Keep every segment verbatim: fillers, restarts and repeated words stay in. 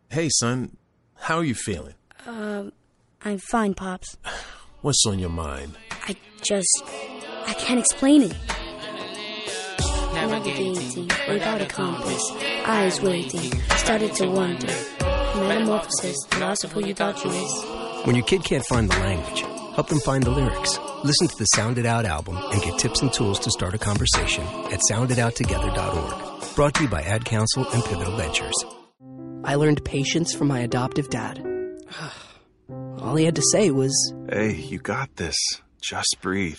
Hey, son. How are you feeling? Um, I'm fine, Pops. What's on your mind? I just... I can't explain it. Navigating without a compass, eyes waiting, started to wonder. Metamorphosis, the loss of who you thought you was. When your kid can't find the language, help them find the lyrics. Listen to the Sound It Out album and get tips and tools to start a conversation at sound it out together dot org. Brought to you by Ad Council and Pivotal Ventures. I learned patience from my adoptive dad. All he had to say was, "Hey, you got this. Just breathe."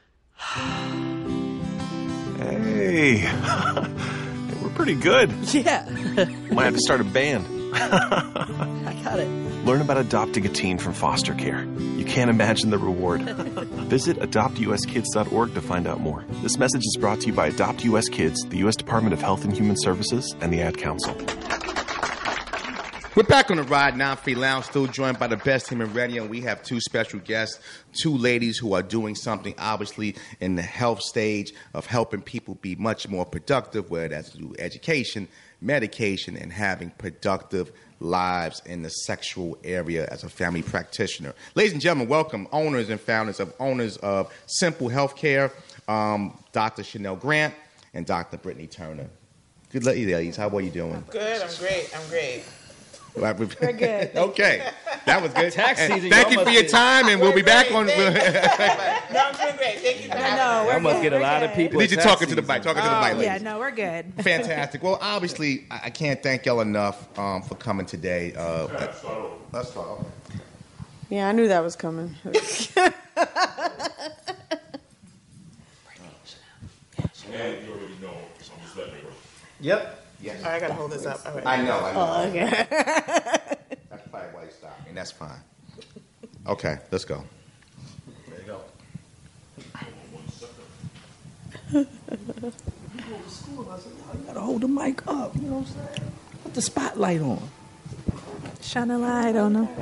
Hey, we're pretty good. Yeah. Might have to start a band. I got it. Learn about adopting a teen from foster care. You can't imagine the reward. Visit adopt u s kids dot org to find out more. This message is brought to you by Adopt U S Kids, the U S Department of Health and Human Services, and the Ad Council. We're back on the Ride Non-Free Lounge, still joined by the best team in radio, and we have two special guests, two ladies who are doing something, obviously, in the health stage of helping people be much more productive, whether that's through education, medication, and having productive lives in the sexual area as a family practitioner. Ladies and gentlemen, welcome owners and founders of owners of Simple Healthcare, um, Doctor Chanel Grant and Doctor Brittany Turner. Good ladies, how are you doing? I'm good, I'm great, I'm great. We're good. Okay, that was good. Tax season, thank you y'all for your must time, and we'll be back on. No, I'm doing great. Thank you for having No, me. we're I must good. get a We're lot good. of people. Need you at talking tax to the mic, talking to the mic, ladies. Yeah, no, we're good. Fantastic. Well, obviously, I I can't thank y'all enough um, for coming today. Uh, let's start off. Yeah, I knew that was coming. Yep. Yes. All right, I gotta hold this up. All right. I know. I know. Oh, okay. That's probably why you stopped me. That's fine. Okay, let's go. There you go. You gotta hold the mic up, you know what I'm saying? Put the spotlight on. Shine a light on them.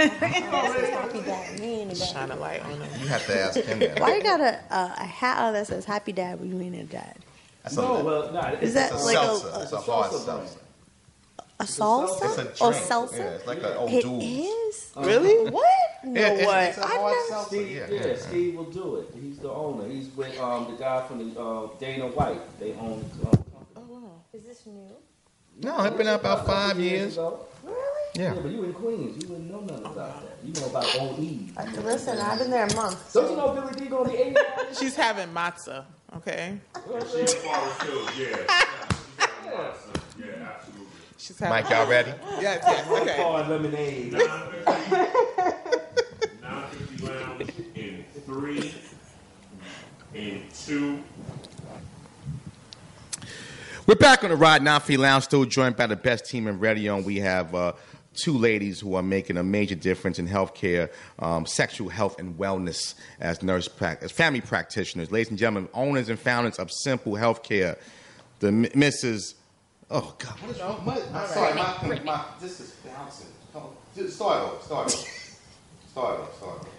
Shine a light on them. You have to ask him that. Why you got a, uh, a hat that says Happy Dad when you ain't a dad? That's No, a, well, nah, it's Is that it's a like a, seltzer. a, it's a hard salsa seltzer. a salsa? It's a drink. Or salsa? Yeah, it's like an old It dude. is? Really? What? No Yeah, it's, way. it's a I've hard never- seltzer. Steve, Yeah, yeah, Steve will do it. He's the owner. He's with um, the guy from the uh, Dana White. They own the um, company. Is this new? No, it's been out about five years. ago. Really? Yeah. Yeah, but you in Queens. You wouldn't know nothing about that. You know about O E. I, listen, I've been there a month. Don't you know Billy D go to the eighty? She's having matzah, okay? She's having Mike, y'all ready? Yes, yes, okay. Corn lemonade. nine fifty Lounge in three, in two. We're back on the Ride Non-Free Lounge, still joined by the best team in radio, and we have uh, two ladies who are making a major difference in healthcare, um, sexual health and wellness as nurse prac- as family practitioners. Ladies and gentlemen, owners and founders of Simple Healthcare, the M- Missus Oh God! What is wrong? My, my, sorry, my, my, this is bouncing. Come on, just start over. Start over. Start over. Start over.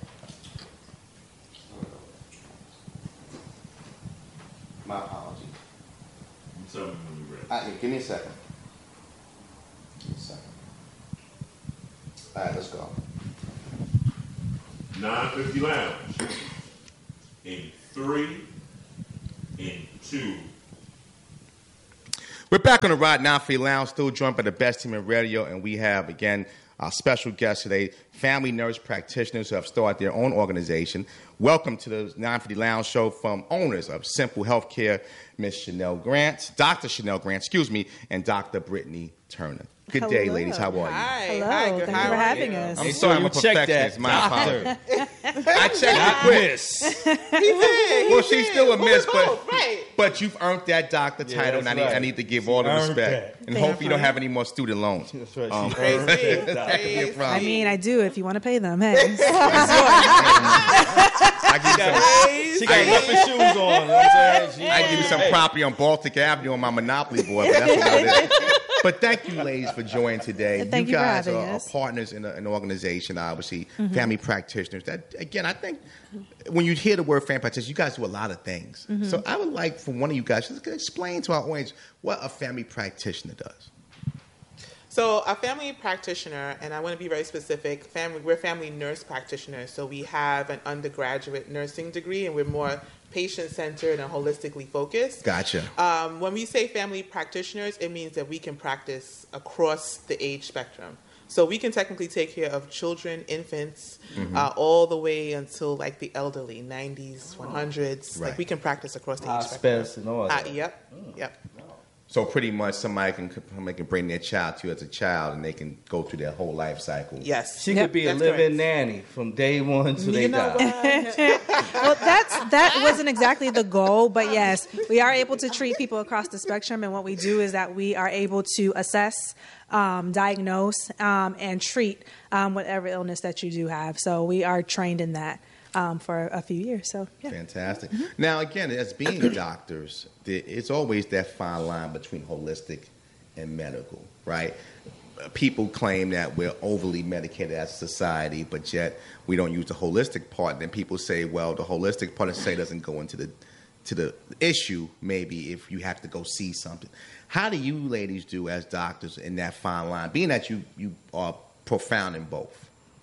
My apologies. Tell me when you're ready. Uh, here, give me a second. Give me a second. All right, let's go. nine fifty Lounge in three, in two. We're back on the Ride Non-Free Lounge, still joined by the best team in radio, and we have, again, our special guest today, family nurse practitioners who have started their own organization. Welcome to the nine fifty Lounge show from owners of Simple Healthcare, Miss Chanel Grant, Doctor Chanel Grant, excuse me, and Doctor Brittany Turner. Good Hello. day, ladies. How are you? Hi. Hello. Hi, good. Thank How you for are having you? us. I'm Hey, sorry, I'm you a check perfectionist. that, My doctor. apologies. I checked it Not quick. miss. He did. Well, he she's did. still a Well, miss, we're but both, right. but you've earned that doctor Yeah, title, and I that's need I right. need to give all the earned respect, that. and Thank hopefully you don't you. have any more student loans. That's right. Um, She Praise earned be. that, doctor. That could be a Praise problem. I mean, I do if you want to pay them. Hey. I give you some, She got nothing shoes on. You know what I'm saying? She- I give you some Hey. property on Baltic Avenue on my Monopoly board, but that's about it. But thank you, ladies, for joining today. Thank you for guys having are, are us. partners in a, an organization, obviously, family practitioners. That again, I think when you hear the word family practitioner, you guys do a lot of things. So I would like for one of you guys just to explain to our audience what a family practitioner does. So a family practitioner, and I want to be very specific, family, we're family nurse practitioners. So we have an undergraduate nursing degree, and we're more patient-centered and holistically focused. Gotcha. Um, when we say family practitioners, it means that we can practice across the age spectrum. So we can technically take care of children, infants, Mhm. uh, all the way until like the elderly, nineties, one hundreds. Right. Like we can practice across the age spectrum. Hospice and all Uh, that. yep, yep. So pretty much somebody can somebody can bring their child to you as a child, and they can go through their whole life cycle. Yes. She could be a living nanny from day one to they die. Well, that's that wasn't exactly the goal, but yes, we are able to treat people across the spectrum, and what we do is that we are able to assess, um, diagnose, um, and treat um, whatever illness that you do have. So we are trained in that um, for a few years. So yeah. Fantastic. Now, again, as being doctors, there- it's always that fine line between holistic and medical, right? People claim that we're overly medicated as a society, but yet we don't use the holistic part. And then people say, well, the holistic part of say doesn't go into the to the issue, maybe, if you have to go see something. How do you ladies do as doctors in that fine line, being that you, you are profound in both?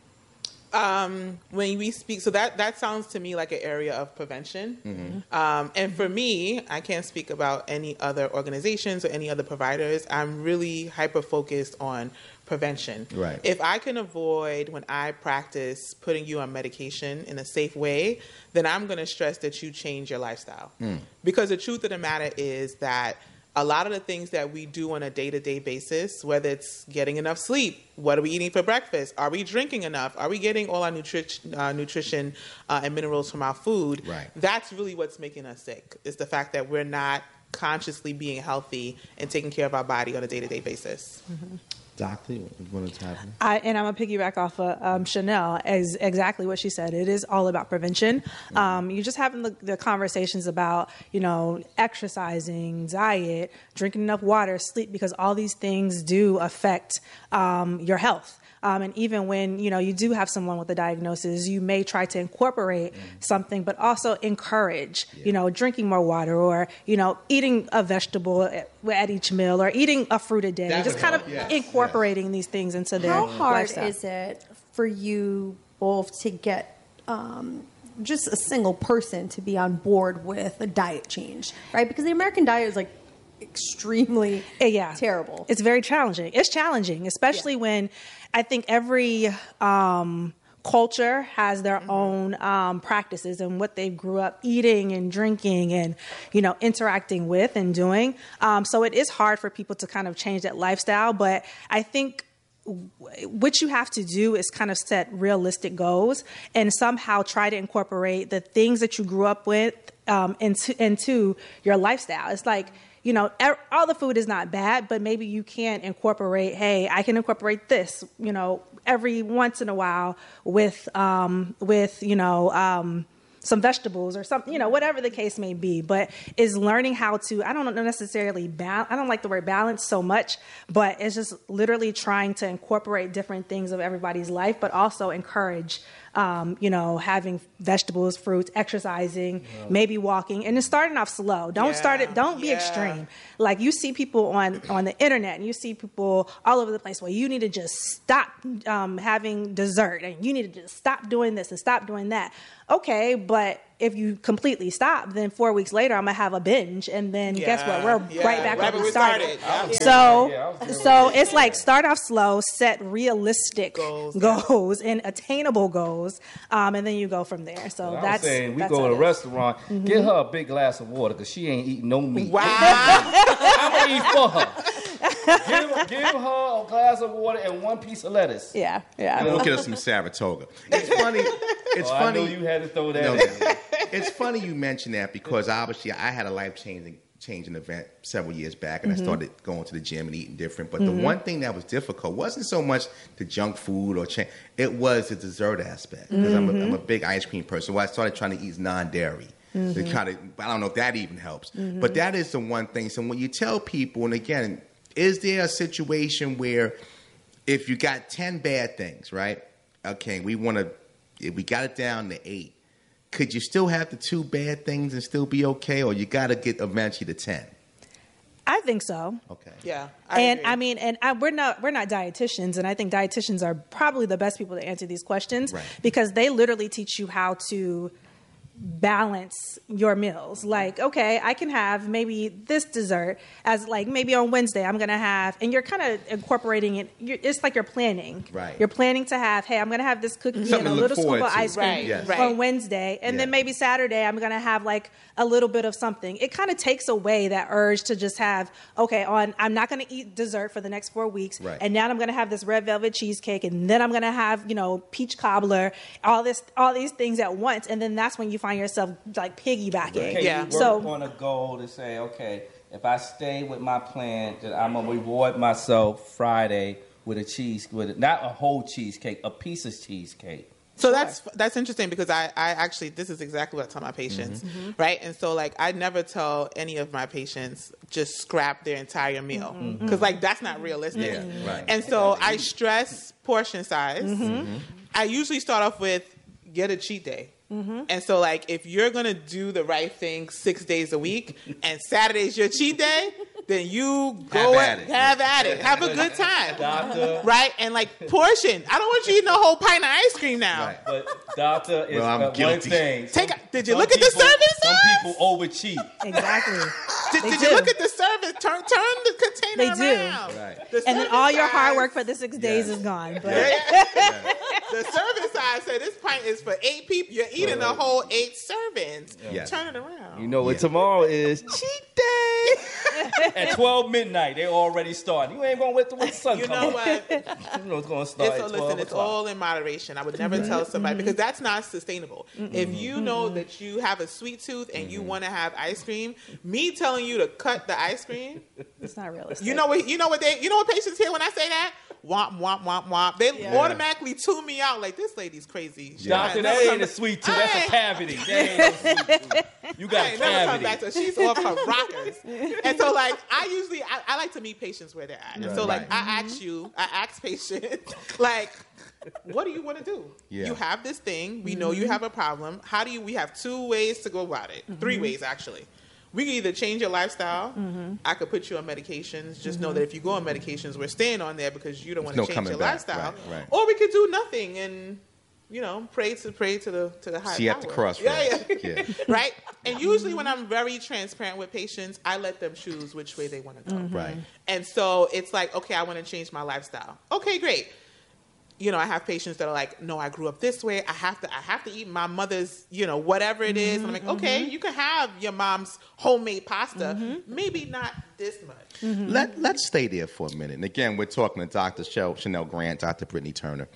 Um, when we speak, so that, that sounds to me like an area of prevention. Mm-hmm. Um, and for me, I can't speak about any other organizations or any other providers. I'm really hyper focused on prevention. Right. If I can avoid, when I practice, putting you on medication in a safe way, then I'm going to stress that you change your lifestyle. Mm. Because the truth of the matter is that a lot of the things that we do on a day-to-day basis, whether it's getting enough sleep, what are we eating for breakfast, are we drinking enough, are we getting all our nutri- uh, nutrition uh, and minerals from our food, Right. that's really what's making us sick. It's the fact that we're not consciously being healthy and taking care of our body on a day-to-day basis. Mm-hmm. Doctor, you want to type in? I, and I'm going to piggyback off of um, Chanel, as exactly what she said. It is all about prevention. Mm-hmm. Um, you're just having the, the conversations about, you know, exercising, diet, drinking enough water, sleep, because all these things do affect um, your health. Um, and even when, you know, you do have someone with a diagnosis, you may try to incorporate something, but also encourage, you know, drinking more water, or, you know, eating a vegetable at, at each meal, or eating a fruit a day. That Just would kind help, of yes, incorporating these things into their How hard lifestyle. is it for you both to get um, just a single person to be on board with a diet change, right? Because the American diet is like extremely yeah. terrible. It's very challenging. It's challenging, especially when I think every um, culture has their Mm-hmm. own um, practices and what they grew up eating and drinking and, you know, interacting with and doing. Um, so it is hard for people to kind of change that lifestyle. But I think what you have to do is kind of set realistic goals and somehow try to incorporate the things that you grew up with um, into, into your lifestyle. It's like, you know, all the food is not bad, but maybe you can incorporate, hey, I can incorporate this, you know, every once in a while with, um, with, you know, um, some vegetables or something, you know, whatever the case may be, but is learning how to, I don't necessarily balance, I don't like the word balance so much, but it's just literally trying to incorporate different things of everybody's life, but also encourage, um, you know, having vegetables, fruits, exercising, yeah. maybe walking, and then starting off slow. Don't yeah. start it, don't be yeah. extreme. Like you see people on, on the internet and you see people all over the place where you need to just stop um, having dessert and you need to just stop doing this and stop doing that. Okay, but if you completely stop, then four weeks later I'm gonna have a binge, and then yeah, guess what? We're yeah, right back right where we started. started. So, yeah, so it's like start off slow, set realistic goals, goals and attainable goals, um, and then you go from there. So well, that's I'm saying we that's go to a restaurant, mm-hmm. get her a big glass of water because she ain't eating no meat. Wow, I'm gonna eat for her. Give, give her a glass of water and one piece of lettuce. Yeah, yeah. And we'll get her some Saratoga. It's funny. It's oh, funny. I knew you had to throw that no, in. It's funny you mentioned that because obviously I had a life changing changing event several years back, and mm-hmm. I started going to the gym and eating different. But mm-hmm. the one thing that was difficult wasn't so much the junk food or change; it was the dessert aspect. Because mm-hmm. I'm, I'm a big ice cream person, so I started trying to eat non-dairy. Mm-hmm. To try to, I don't know if that even helps, mm-hmm. but that is the one thing. So when you tell people, and again, is there a situation where if you got ten bad things, right? Okay, we want to, if we got it down to eight. Could you still have the two bad things and still be okay, or you got to get eventually to ten? I think so. Okay. Yeah. I and agree. I mean, and I, we're not we're not dietitians, and I think dietitians are probably the best people to answer these questions Right. because they literally teach you how to balance your meals. Like, okay, I can have maybe this dessert as like maybe on Wednesday I'm gonna have, and you're kind of incorporating it. You're, it's like you're planning. Right. You're planning to have, hey, I'm gonna have this cookie Something and a to look little scoop forward of to. ice cream Right, Yes. right. on Wednesday, and Yeah. then maybe Saturday I'm gonna have like a little bit of something. It kind of takes away that urge to just have, okay, on I'm not gonna eat dessert for the next four weeks, Right. and now I'm gonna have this red velvet cheesecake, and then I'm gonna have, you know, peach cobbler, all this, all these things at once, and then that's when you find yourself like piggybacking. Can Yeah. you work So- on a goal to say, okay, if I stay with my plan, then I'm gonna reward myself Friday with a cheese, with a, not a whole cheesecake, a piece of cheesecake. So that's that's interesting because I, I actually this is exactly what I tell my patients, Mm-hmm. right? And so like I never tell any of my patients just scrap their entire meal because like that's not realistic. Yeah, right. And so I stress portion size. I usually start off with get a cheat day. And so like if you're gonna do the right thing six days a week and Saturday's your cheat day, then you go Have at and it. have at it, have a good time, Doctor. right? And like portion. I don't want you eating a whole pint of ice cream now. Right. But doctor is Well, I'm uh, one guilty. thing. Take a- did you Some look at the people- service Some size? people overcheat. Exactly. Did, They did do. you look at the service? Turn turn the container They do. around. Right. The And then service all your hard size- work for the six days Yes. is gone. But The service size said this pint is for eight people. You're eating a whole eight servings. Yes. Turn it around. You know what tomorrow is? Cheat day. At twelve midnight, they already start. You ain't gonna wait till the sun You come know up. what? You know it's gonna start It's, at so twelve listen, it's o'clock. all in moderation. I would never tell somebody because that's not sustainable. If you know that you have a sweet tooth and you want to have ice cream, me telling you to cut the ice cream, it's not realistic. you know what? You know what they? You know what patients hear when I say that? Womp womp womp womp. They Yeah. automatically tune me out like this lady's crazy. She Doctor, might that never ain't come a back- sweet tooth. I That's a ain't- cavity. That ain't no sweet tooth. You got I a ain't never come cavity. back to she's off her rockers. And so like I usually I, I like to meet patients where they're at. And so like Right. I ask you, I ask patients, like, what do you want to do? Yeah. You have this thing, we know you have a problem. How do you we have two ways to go about it. Three ways actually. We can either change your lifestyle. I could put you on medications. Just know that if you go on medications, we're staying on there because you don't want to no change coming your back. lifestyle. Right, right. Or we could do nothing and you know pray to pray to the to the higher See you at the power. crossroads. Yeah, yeah. Yeah. Right? And usually when I'm very transparent with patients, I let them choose which way they want to go. Right. And so it's like, okay, I want to change my lifestyle. Okay, great. You know, I have patients that are like, no, I grew up this way. I have to I have to eat my mother's, you know, whatever it is. And I'm like, okay, you can have your mom's homemade pasta. Maybe not this much. Let, let's stay there for a minute. And again, we're talking to Doctor Shel- Chanel Grant, Doctor Brittany Turner.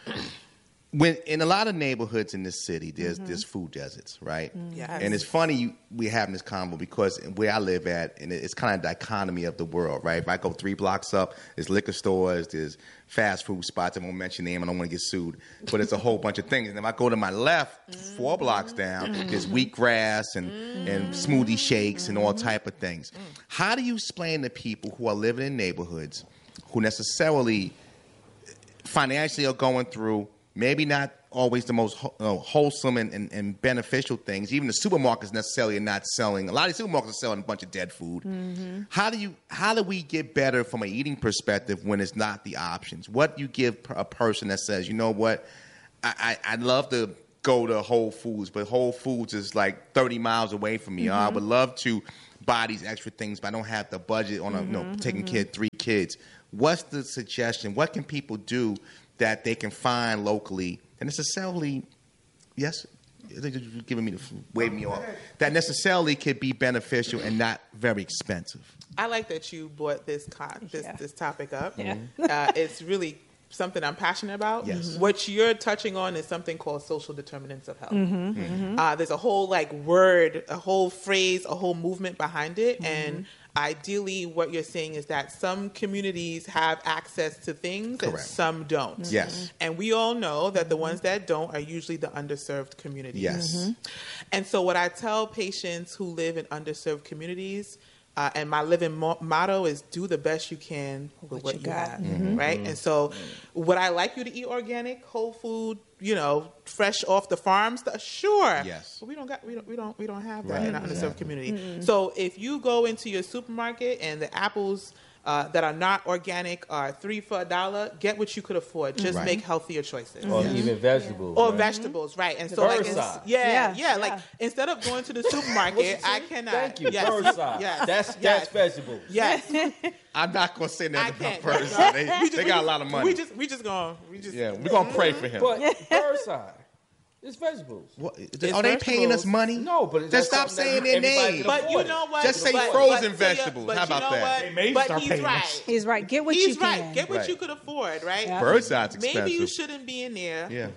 When in a lot of neighborhoods in this city, there's there's food deserts, right? Yes. And it's funny you, we're having this convo because where I live at, and it's kind of a dichotomy of the world, right? If I go three blocks up, there's liquor stores, there's fast food spots. I won't mention name. I don't want to get sued, but it's a whole bunch of things. And if I go to my left, four blocks down, there's wheatgrass and and smoothie shakes and all type of things. How do you explain to people who are living in neighborhoods who necessarily financially are going through maybe not always the most wh- uh, wholesome and, and, and beneficial things. Even the supermarkets necessarily are not selling. A lot of these supermarkets are selling a bunch of dead food. Mm-hmm. How do you? How do we get better from an eating perspective when it's not the options? What do you give a person that says, you know what, I, I, I'd love to go to Whole Foods, but Whole Foods is like thirty miles away from me. Mm-hmm. I would love to buy these extra things, but I don't have the budget on a, you know, taking kid three kids. What's the suggestion? What can people do that they can find locally that necessarily, yes, you're giving me the waving me off, that necessarily could be beneficial and not very expensive? I like that you brought this con- this Yeah. this topic up. Yeah. Uh, it's really something I'm passionate about. Yes. What you're touching on is something called social determinants of health. Mm-hmm. Uh, there's a whole like word, a whole phrase, a whole movement behind it, and ideally, what you're saying is that some communities have access to things and Correct. some don't. Yes. And we all know that the ones that don't are usually the underserved communities. Yes. And so what I tell patients who live in underserved communities, Uh, and my living mo- motto is do the best you can with what, what you, you have, mm-hmm. right? Mm-hmm. And so would I like you to eat organic, whole food, you know, fresh off the farm stuff? Sure. Yes. But we don't got we don't we don't we don't have that Right. in our Exactly. underserved community. Mm-hmm. So if you go into your supermarket and the apples Uh, that are not organic are three for a dollar, get what you could afford. Just Right. make healthier choices. Or Yes. even vegetables. Or right? vegetables, right. And The so like bird it's- side. yeah, yeah, Yeah, Like yeah. instead of going to the supermarket, I cannot. Thank you. Yes. Bird side. Yes. That's yes. that's vegetables. Yes. I'm not gonna say I nothing about can't. first. No. They, We just- they we got a just- lot of money. We just we just gonna we just yeah, we're gonna pray for him. But bird side. It's vegetables. What, It's are they paying us vegetables. money? No, but Just that's stop something saying that their everybody name. can But you afford it. know what? Just say But- frozen but- vegetables. But How you about know that? what? They may But start he's paying right. us. He's right. Get what He's you can. right. Get what Right. you could afford, right? Yeah. Birdside's expensive. Maybe you shouldn't be in there Yeah.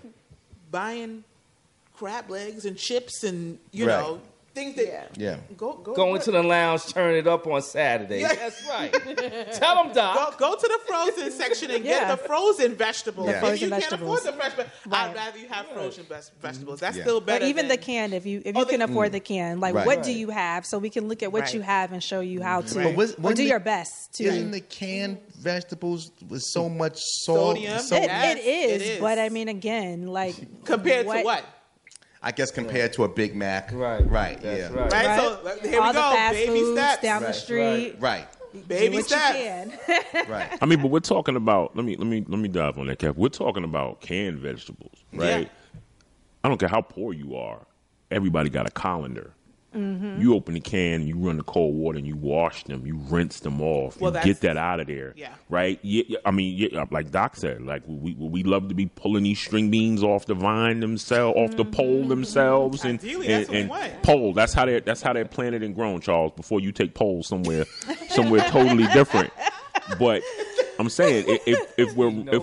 buying crab legs and chips and you Right. know things that Yeah. go go Go into the lounge, turn it up on Saturday. Yeah. That's right. Tell them, Doc. Go, go to the frozen section and Yeah. get the frozen vegetables. The If frozen you vegetables. can't afford the fresh, ve- Right. I'd rather you have frozen ves- vegetables. That's Yeah. still But better. even than, the can, if you if Oh, you the- can afford the can, like Right. what Right. do you have, so we can look at what Right. you have and show you how to, Right. But was- or wasn't do the- your best to. Isn't the canned vegetables with so much salt? Sodium? so- It, Yes, it is, it is. but I mean, again, like compared to what? I guess compared to a Big Mac. Right. Right. That's yeah. right. Right. Right. So like, here all we the go. fast Baby foods steps. down the Right, street. Right. Baby do what steps. you can. Right. I mean, but we're talking about. Let me let me let me dive on that, Kev. We're talking about canned vegetables, right? Yeah. I don't care how poor you are. Everybody got a colander. Mm-hmm. You open the can, you run the cold water, and you wash them. You rinse them off. Well, you that's- get that out of there. Yeah. Right. Yeah. yeah, I mean, yeah, like Doc said, like we we love to be pulling these string beans off the vine themselves, off the pole themselves, and Ideally, and, that's what we and want. pole. That's how they that's how they're planted and grown, Charles. Before you take poles somewhere somewhere totally different. But I'm saying if if, if we're if,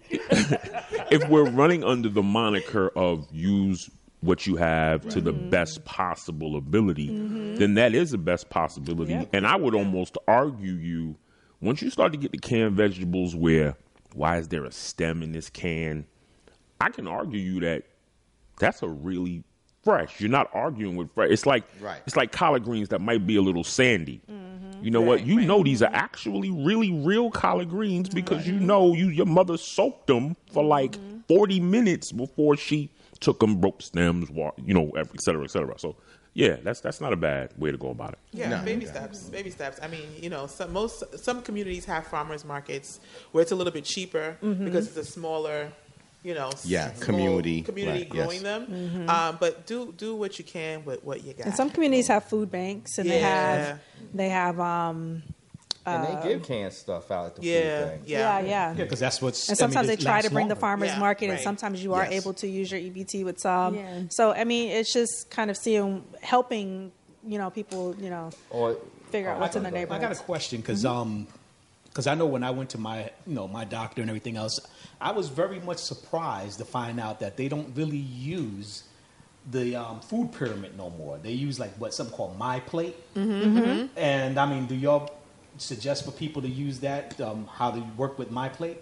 if we're running under the moniker of use what you have to the best possible ability, then that is the best possibility. Yep. And I would almost argue you, once you start to get the canned vegetables where, why is there a stem in this can? I can argue you that that's a really fresh. You're not arguing with fresh. It's like Right. it's like collard greens that might be a little sandy. You know what? You know these are actually really real collard greens because you know you your mother soaked them for like forty minutes before she took them, broke stems, wa- you know, et cetera, et cetera. So yeah, that's that's not a bad way to go about it. Yeah, No. baby steps, baby steps. I mean, you know, some most some communities have farmers markets where it's a little bit cheaper because it's a smaller, you know, s- Yeah, small community, community right, growing yes. them. Um, but do do what you can with what you got. And some communities have food banks, and they Yeah. have they have um And they give canned stuff out at the Yeah, food bank. yeah yeah, yeah. Yeah, because that's what's. And I mean, sometimes it they try to lasts bring the longer. farmers Yeah, market, and right. sometimes you are Yes. able to use your E B T with some. Yeah. So I mean, it's just kind of seeing helping you know people you know Or figure out what's in their I got neighborhood. a question because um, because I know when I went to my you know my doctor and everything else, I was very much surprised to find out that they don't really use the um, food pyramid no more. They use like what something called My Plate. Mm-hmm. And I mean, do y'all suggest for people to use that? Um, how to work with My Plate?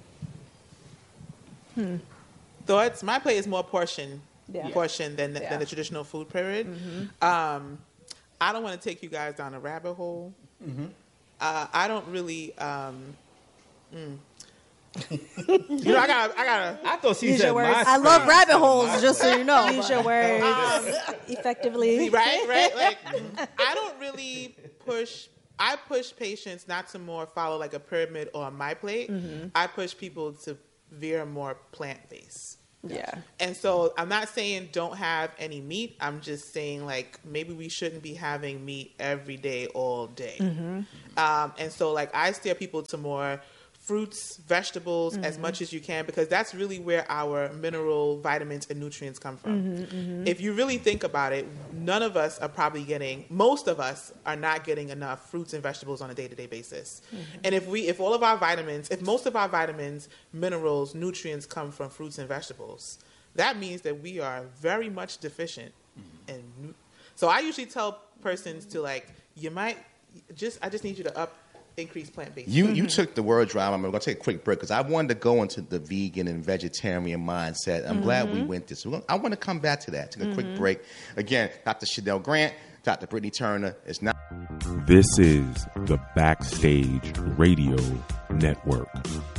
Thoughts? My plate is more portion Yeah. portion than the, Yeah. than the traditional food pyramid. Um, I don't want to take you guys down a rabbit hole. Uh, I don't really. Um, mm. you know, I got, I got. I thought she Use said your words. my I love plate. rabbit holes, just so you know. Use your words Um, effectively. right, right. Like, I don't really push. I push patients not to more follow like a pyramid or a My Plate. I push people to veer more plant based. Yeah. And so I'm not saying don't have any meat. I'm just saying like maybe we shouldn't be having meat every day, all day. Um, and so like I steer people to more fruits, vegetables as much as you can because that's really where our mineral, vitamins, and nutrients come from. If you really think about it, none of us are probably getting, most of us are not getting enough fruits and vegetables on a day-to-day basis. And if we, if all of our vitamins, if most of our vitamins, minerals, nutrients come from fruits and vegetables, that means that we are very much deficient. in nu- So I usually tell persons to like, you might just, I just need you to up increase plant-based. You you took the words right. I'm going to take a quick break because I wanted to go into the vegan and vegetarian mindset. I'm glad we went this. We're gonna- I want to come back to that. Take a quick break. Again, Doctor Shadell Grant, Doctor Brittany Turner. It's not. This is the Backstage Radio Network.